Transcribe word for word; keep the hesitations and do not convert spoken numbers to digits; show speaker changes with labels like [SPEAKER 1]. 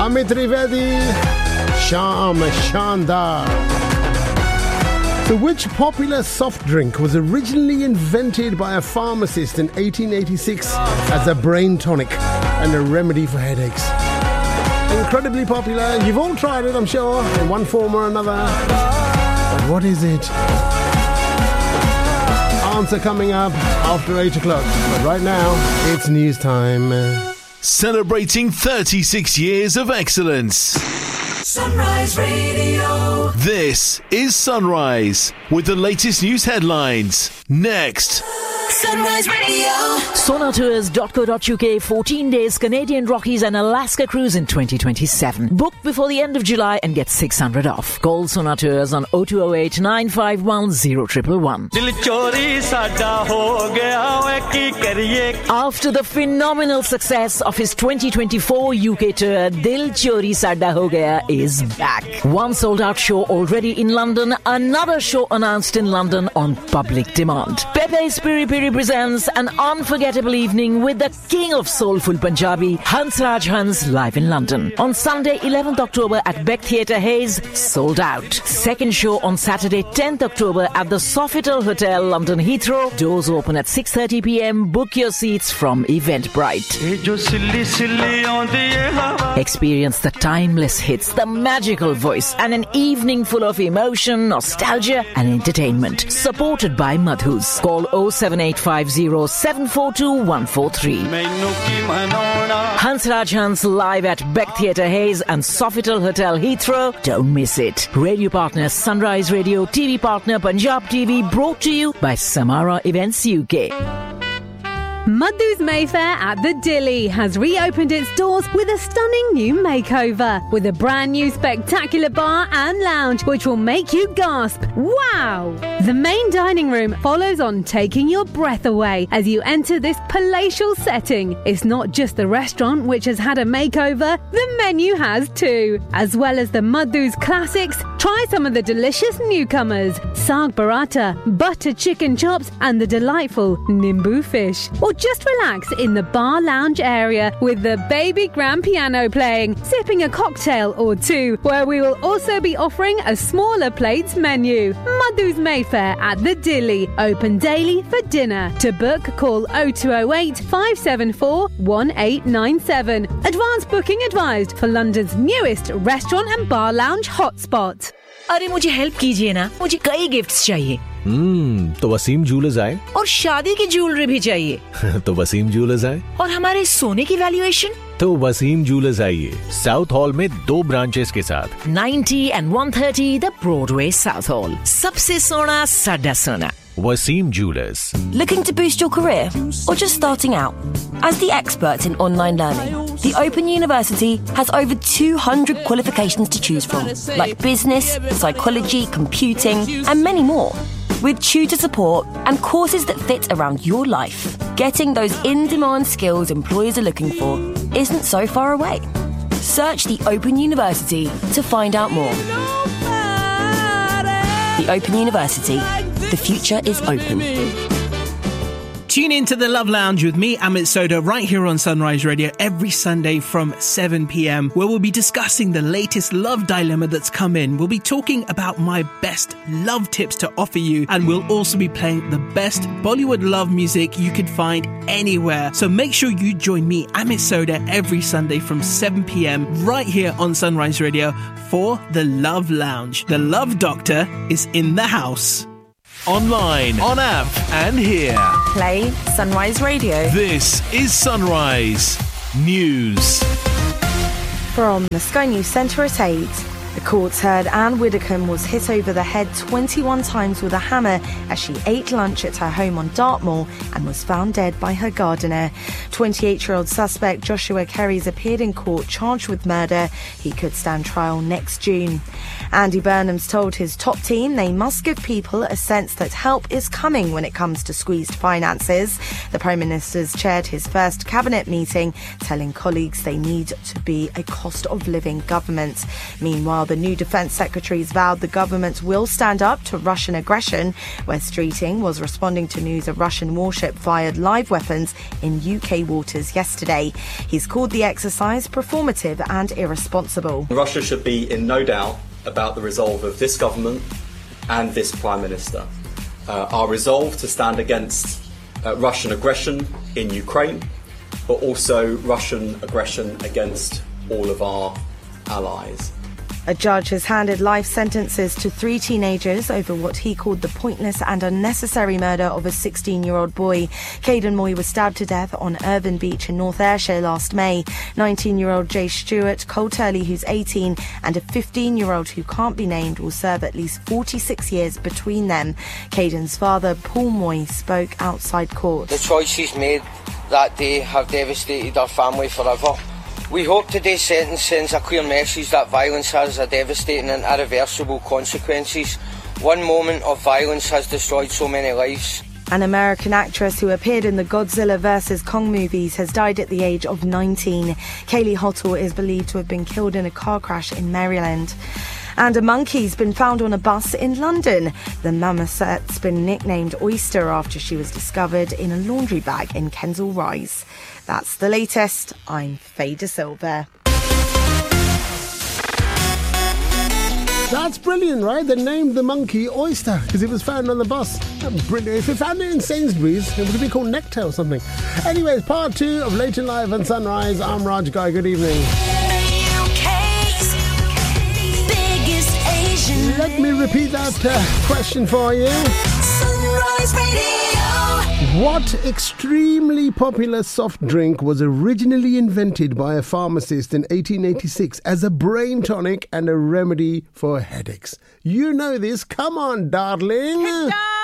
[SPEAKER 1] Amit Trivedi, Sham Shandar. So which popular soft drink was originally invented by a pharmacist in eighteen eighty-six as a brain tonic and a remedy for headaches? Incredibly popular. You've all tried it, I'm sure, in one form or another. But what is it? Answer coming up after eight o'clock. But right now, it's news time.
[SPEAKER 2] Celebrating thirty-six years of excellence.
[SPEAKER 3] Sunrise Radio.
[SPEAKER 2] This is Sunrise with the latest news headlines. Next.
[SPEAKER 3] Sunrise Radio.
[SPEAKER 4] Sonatours dot co dot uk, fourteen days Canadian Rockies and Alaska cruise in twenty twenty-seven. Book before the end of July and get six hundred off. Call Sonatours on oh two oh eight, nine five one, oh one one one. After the phenomenal success of his twenty twenty-four U K tour, Dil Chori Sada Ho Gaya is back. One sold-out show already in London, another show announced in London on public demand. Pepe's Piri Piri presents an unforgettable evening with the king of soulful Punjabi, Hansraj Hans, live in London. On Sunday, eleventh October at Beck Theatre Hayes, sold out. Second show on Saturday, tenth October at the Sofitel Hotel, London Heathrow. Doors open at six thirty p.m. Book your seats from Eventbrite. Experience the timeless hits, the magical voice, and an evening full of emotion, nostalgia, and entertainment. Supported by Madhus. Call oh seven eight five oh, seven four two, one four three. Hansraj Hans live at Beck Theatre Hayes and Sofitel Hotel Heathrow. Don't miss it. Radio partner Sunrise Radio, T V partner Punjab T V, brought to you by Samara Events U K.
[SPEAKER 5] Madhu's Mayfair at the Dilly has reopened its doors with a stunning new makeover, with a brand new spectacular bar and lounge which will make you gasp, wow! The main dining room follows on, taking your breath away as you enter this palatial setting. It's not just the restaurant which has had a makeover, the menu has too. As well as the Madhu's classics, try some of the delicious newcomers, Saag Paratha, butter chicken chops and the delightful Nimbu fish. Or just relax in the bar lounge area with the baby grand piano playing, sipping a cocktail or two, where we will also be offering a smaller plates menu. Madhu's Mayfair at the Dilly, open daily for dinner. To book, call oh two oh eight, five seven four, one eight nine seven. Advance booking advised for London's newest restaurant and bar lounge hotspot.
[SPEAKER 4] अरे मुझे help कीजिए ना, मुझे कई gifts चाहिए.
[SPEAKER 6] हम्म तो Wasim jewellers आए.
[SPEAKER 4] और शादी की ज्वेलरी भी चाहिए.
[SPEAKER 6] तो वसीम ज्वेलर्स आए.
[SPEAKER 4] और हमारे सोने की वैल्यूएशन.
[SPEAKER 6] तो वसीम ज्वेलर्स आइए, साउथ हॉल में दो ब्रांचेस के साथ.
[SPEAKER 4] ninety and one thirty the Broadway south hall. सबसे सोना साडा सोना.
[SPEAKER 6] Wasim Jewelers.
[SPEAKER 7] Looking to boost your career or just starting out? As the experts in online learning, the Open University has over two hundred qualifications to choose from, like business, psychology, computing, and many more. With tutor support and courses that fit around your life, getting those in-demand skills employers are looking for isn't so far away. Search the Open University to find out more. The Open University. The future is open.
[SPEAKER 8] Tune in to the Love Lounge with me, Amit Soda, right here on Sunrise Radio every Sunday from seven p.m, where we'll be discussing the latest love dilemma that's come in. We'll be talking about my best love tips to offer you, and we'll also be playing the best Bollywood love music you could find anywhere. So make sure you join me, Amit Soda, every Sunday from seven p.m, right here on Sunrise Radio for the Love Lounge. The Love Doctor is in the house.
[SPEAKER 2] Online, on app, and here.
[SPEAKER 9] Play Sunrise Radio.
[SPEAKER 2] This is Sunrise News.
[SPEAKER 9] From the Sky News Centre at eight. The courts heard Anne Widdecombe was hit over the head twenty-one times with a hammer as she ate lunch at her home on Dartmoor and was found dead by her gardener. twenty-eight-year-old suspect Joshua Kerry's appeared in court charged with murder. He could stand trial next June. Andy Burnham's told his top team they must give people a sense that help is coming when it comes to squeezed finances. The Prime Minister's chaired his first cabinet meeting, telling colleagues they need to be a cost of living government. Meanwhile, Meanwhile, the new defence secretaries vowed the government will stand up to Russian aggression. West Streeting was responding to news a Russian warship fired live weapons in U K waters yesterday. He's called the exercise performative and irresponsible.
[SPEAKER 10] Russia should be in no doubt about the resolve of this government and this Prime Minister. Uh, our resolve to stand against uh, Russian aggression in Ukraine, but also Russian aggression against all of our allies.
[SPEAKER 9] A judge has handed life sentences to three teenagers over what he called the pointless and unnecessary murder of a sixteen-year-old boy. Caden Moy was stabbed to death on Irvine Beach in North Ayrshire last May. nineteen-year-old Jay Stewart, Cole Turley, who's eighteen, and a fifteen-year-old who can't be named will serve at least forty-six years between them. Caden's father, Paul Moy, spoke outside court.
[SPEAKER 11] The choices made that day have devastated our family forever. We hope today's sentence sends a clear message that violence has a devastating and irreversible consequences. One moment of violence has destroyed so many lives.
[SPEAKER 9] An American actress who appeared in the Godzilla versus Kong movies has died at the age of nineteen. Kaylee Hottle is believed to have been killed in a car crash in Maryland. And a monkey's been found on a bus in London. The marmoset's been nicknamed Oyster after she was discovered in a laundry bag in Kensal Rise. That's the latest. I'm Faye De Silva.
[SPEAKER 1] That's brilliant, right? They named the monkey Oyster because it was found on the bus. That's brilliant. If they found it in Sainsbury's, it would have been called Nectar or something. Anyways, part two of Late and Live and Sunrise. I'm Raj Guy. Good evening. Let me repeat that uh, question for you.
[SPEAKER 3] Sunrise Radio.
[SPEAKER 1] What extremely popular soft drink was originally invented by a pharmacist in eighteen eighty-six as a brain tonic and a remedy for headaches? You know this. Come on, darling.